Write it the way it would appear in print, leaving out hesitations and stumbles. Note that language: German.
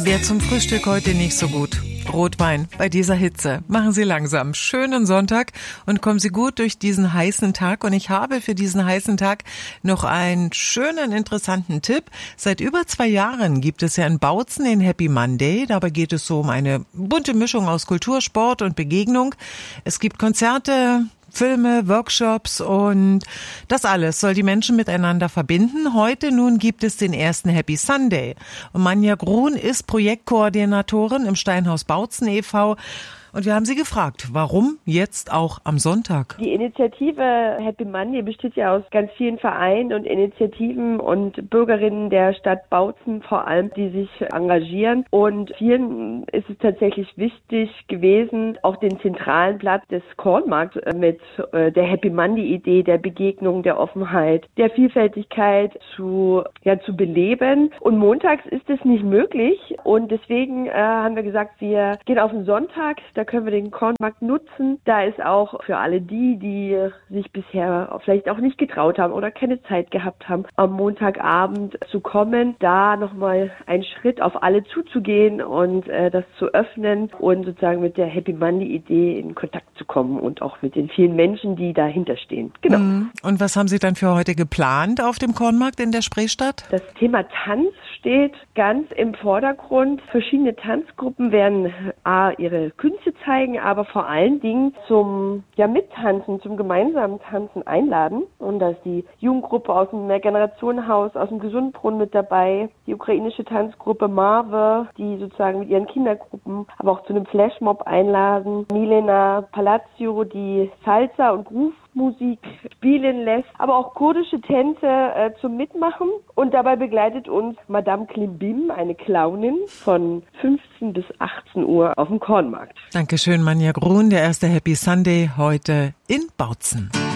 Wäre zum Frühstück heute nicht so gut. Rotwein bei dieser Hitze. Machen Sie langsam. Schönen Sonntag und kommen Sie gut durch diesen heißen Tag. Und ich habe für diesen heißen Tag noch einen schönen, interessanten Tipp. Seit über 2 Jahren gibt es ja in Bautzen den Happy Monday. Dabei geht es so um eine bunte Mischung aus Kultur, Sport und Begegnung. Es gibt Konzerte, Filme, Workshops und das alles soll die Menschen miteinander verbinden. Heute nun gibt es den ersten Happy Sunday. Und Manja Grun ist Projektkoordinatorin im Steinhaus Bautzen e.V. Und wir haben sie gefragt, warum jetzt auch am Sonntag? Die Initiative Happy Monday besteht ja aus ganz vielen Vereinen und Initiativen und Bürgerinnen der Stadt Bautzen vor allem, die sich engagieren. Und vielen ist es tatsächlich wichtig gewesen, auch den zentralen Platz des Kornmarkts mit der Happy Monday-Idee, der Begegnung, der Offenheit, der Vielfältigkeit zu beleben. Und montags ist es nicht möglich. Und deswegen haben wir gesagt, wir gehen auf den Sonntag. Da können wir den Kornmarkt nutzen. Da ist auch für alle die sich bisher vielleicht auch nicht getraut haben oder keine Zeit gehabt haben, am Montagabend zu kommen, da nochmal einen Schritt auf alle zuzugehen und das zu öffnen und sozusagen mit der Happy Monday-Idee in Kontakt zu kommen und auch mit den vielen Menschen, die dahinter stehen. Genau. Und was haben Sie dann für heute geplant auf dem Kornmarkt in der Spreestadt? Das Thema Tanz steht ganz im Vordergrund. Verschiedene Tanzgruppen werden ihre Künste zeigen, aber vor allen Dingen zum Mittanzen, zum gemeinsamen Tanzen einladen. Und da ist die Jugendgruppe aus dem Mehrgenerationenhaus, aus dem Gesundbrunnen mit dabei, die ukrainische Tanzgruppe Marve, die sozusagen mit ihren Kindergruppen aber auch zu einem Flashmob einladen. Milena Palacio, die Salsa und Groove-Musik spielen lässt, aber auch kurdische Tänze zum Mitmachen. Und dabei begleitet uns Madame Klimbim, eine Clownin, von 15 bis 18 Uhr auf dem Kornmarkt. Dankeschön, Manja Grun, der erste Happy Sunday heute in Bautzen.